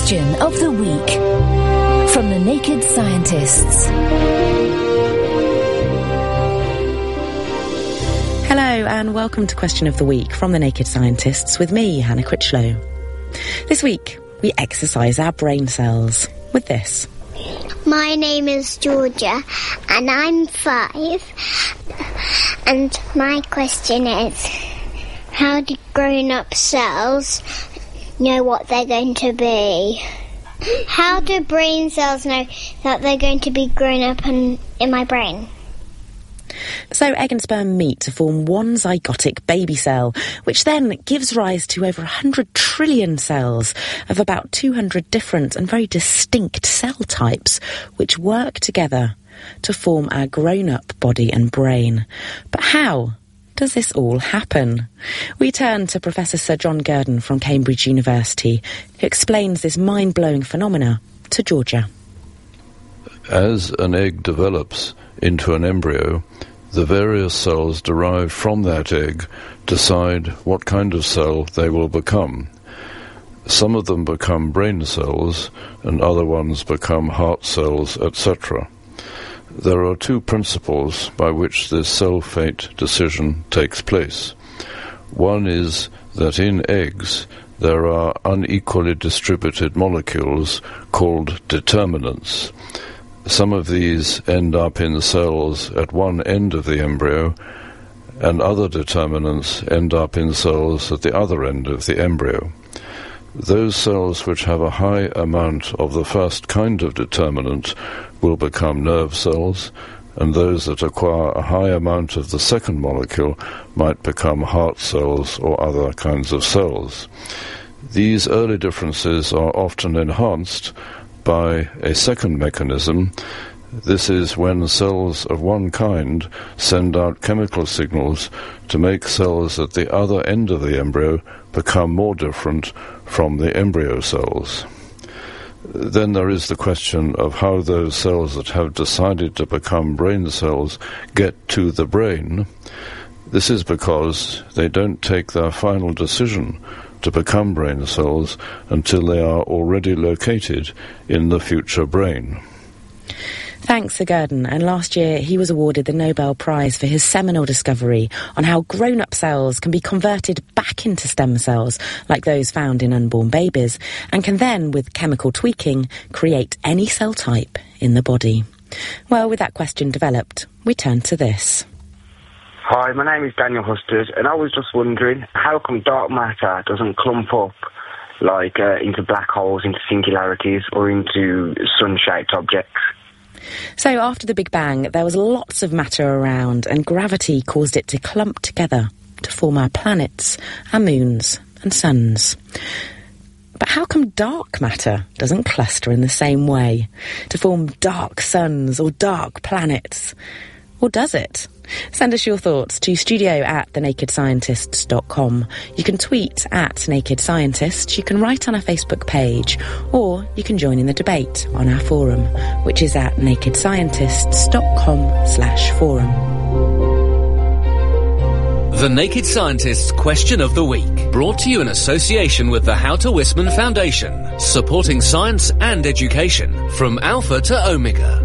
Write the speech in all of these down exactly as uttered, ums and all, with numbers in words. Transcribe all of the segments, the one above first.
Question of the week from the Naked Scientists. Hello and welcome to Question of the Week from the Naked Scientists with me, Hannah Critchlow. This week, we exercise our brain cells with this. My name is Georgia and I'm five. And my question is, how do grown-up cells know what they're going to be? How do brain cells know that they're going to be grown up in, in my brain? So egg and sperm meet to form one zygotic baby cell, which then gives rise to over one hundred trillion cells of about two hundred different and very distinct cell types, which work together to form our grown-up body and brain. But how does this all happen? We turn to Professor Sir John Gurdon from Cambridge University, who explains this mind-blowing phenomena to Georgia. As an egg develops into an embryo, the various cells derived from that egg decide what kind of cell they will become. Some of them become brain cells, and other ones become heart cells, et cetera. There are two principles by which this cell fate decision takes place. One is that in eggs there are unequally distributed molecules called determinants. Some of these end up in cells at one end of the embryo, and other determinants end up in cells at the other end of the embryo. Those cells which have a high amount of the first kind of determinant will become nerve cells, and those that acquire a high amount of the second molecule might become heart cells or other kinds of cells. These early differences are often enhanced by a second mechanism. This is when cells of one kind send out chemical signals to make cells at the other end of the embryo become more different from the embryo cells. Then there is the question of how those cells that have decided to become brain cells get to the brain. This is because they don't take their final decision to become brain cells until they are already located in the future brain. Thanks, Sir Gurdon, and last year he was awarded the Nobel Prize for his seminal discovery on how grown-up cells can be converted back into stem cells, like those found in unborn babies, and can then, with chemical tweaking, create any cell type in the body. Well, with that question developed, we turn to this. Hi, my name is Daniel Hustard, and I was just wondering, how come dark matter doesn't clump up like uh, into black holes, into singularities, or into sun-shaped objects? So after the Big Bang, there was lots of matter around, and gravity caused it to clump together to form our planets, our moons and suns. But how come dark matter doesn't cluster in the same way to form dark suns or dark planets? Or does it? Send us your thoughts to studio at the naked scientists dot com. You can tweet at Naked Scientists, you can write on our Facebook page, or you can join in the debate on our forum, which is at naked scientists dot com slash forum. The Naked Scientists Question of the Week, brought to you in association with the Houter Wisman Foundation, supporting science and education from Alpha to Omega.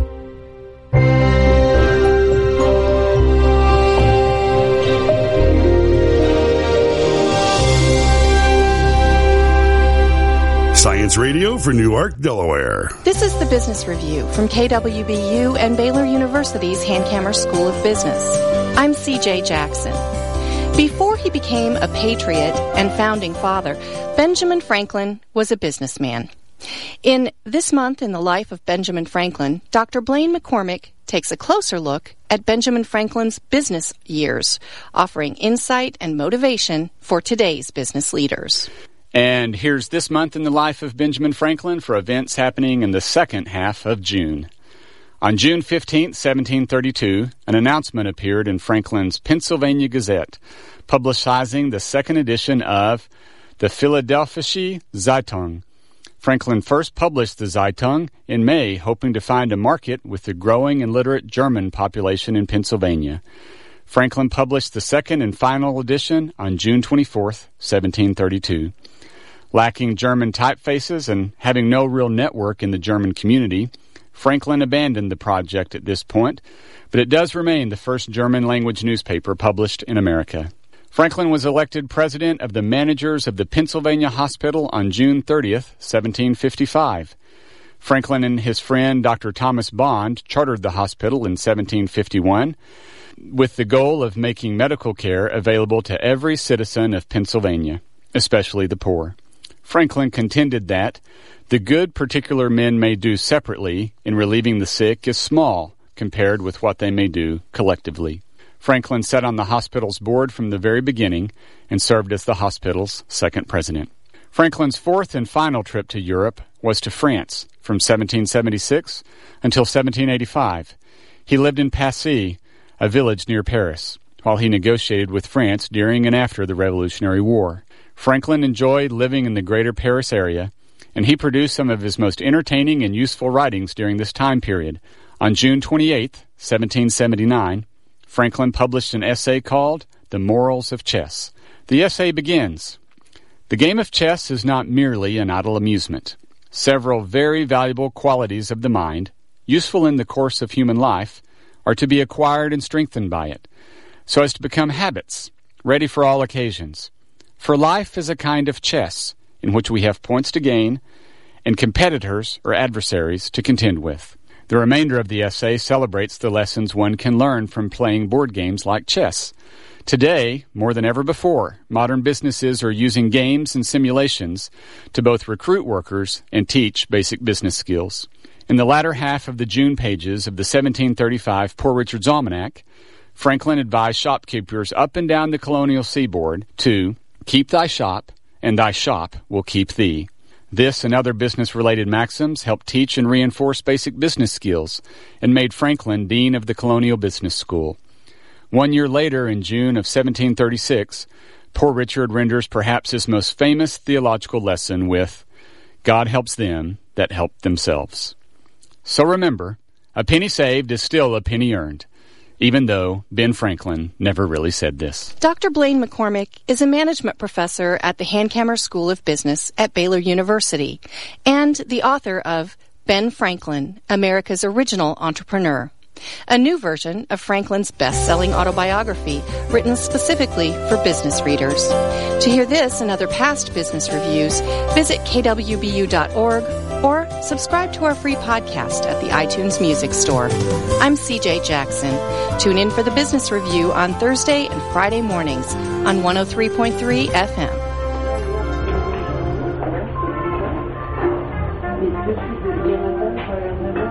Science Radio for Newark, Delaware. This is the Business Review from K W B U and Baylor University's Hankamer School of Business. I'm C J Jackson. Before he became a patriot and founding father, Benjamin Franklin was a businessman. In This Month in the Life of Benjamin Franklin, Doctor Blaine McCormick takes a closer look at Benjamin Franklin's business years, offering insight and motivation for today's business leaders. And here's This Month in the Life of Benjamin Franklin for events happening in the second half of June. On June fifteenth, seventeen thirty-two, an announcement appeared in Franklin's Pennsylvania Gazette, publicizing the second edition of the Philadelphische Zeitung. Franklin first published the Zeitung in May, hoping to find a market with the growing and literate German population in Pennsylvania. Franklin published the second and final edition on June twenty-fourth, seventeen thirty-two. Lacking German typefaces and having no real network in the German community, Franklin abandoned the project at this point, but it does remain the first German-language newspaper published in America. Franklin was elected president of the managers of the Pennsylvania Hospital on June thirtieth, seventeen fifty-five. Franklin and his friend Doctor Thomas Bond chartered the hospital in seventeen fifty-one with the goal of making medical care available to every citizen of Pennsylvania, especially the poor. Franklin contended that the good particular men may do separately in relieving the sick is small compared with what they may do collectively. Franklin sat on the hospital's board from the very beginning and served as the hospital's second president. Franklin's fourth and final trip to Europe was to France from seventeen seventy-six until seventeen eighty-five. He lived in Passy, a village near Paris, while he negotiated with France during and after the Revolutionary War. Franklin enjoyed living in the greater Paris area, and he produced some of his most entertaining and useful writings during this time period. On June twenty-eighth, seventeen seventy-nine, Franklin published an essay called The Morals of Chess. The essay begins, "The game of chess is not merely an idle amusement. Several very valuable qualities of the mind, useful in the course of human life, are to be acquired and strengthened by it, so as to become habits, ready for all occasions. For life is a kind of chess, in which we have points to gain and competitors or adversaries to contend with." The remainder of the essay celebrates the lessons one can learn from playing board games like chess. Today, more than ever before, modern businesses are using games and simulations to both recruit workers and teach basic business skills. In the latter half of the June pages of the seventeen thirty-five Poor Richard's Almanac, Franklin advised shopkeepers up and down the colonial seaboard to keep thy shop, and thy shop will keep thee. This and other business-related maxims helped teach and reinforce basic business skills and made Franklin dean of the Colonial Business School. One year later, in June of seventeen thirty-six, Poor Richard renders perhaps his most famous theological lesson with, "God helps them that help themselves." So remember, a penny saved is still a penny earned, even though Ben Franklin never really said this. Doctor Blaine McCormick is a management professor at the Hankamer School of Business at Baylor University and the author of Ben Franklin, America's Original Entrepreneur, a new version of Franklin's best-selling autobiography written specifically for business readers. To hear this and other past business reviews, visit k w b u dot org or subscribe to our free podcast at the iTunes Music Store. I'm C J Jackson. Tune in for the Business Review on Thursday and Friday mornings on one oh three point three F M. This is the